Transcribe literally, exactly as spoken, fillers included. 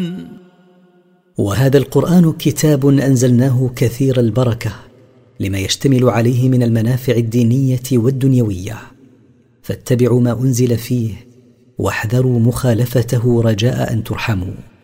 وهذا القرآن كتاب أنزلناه كثير البركة لما يشتمل عليه من المنافع الدينية والدنيوية، فاتبعوا ما أنزل فيه واحذروا مخالفته رجاء أن ترحموا.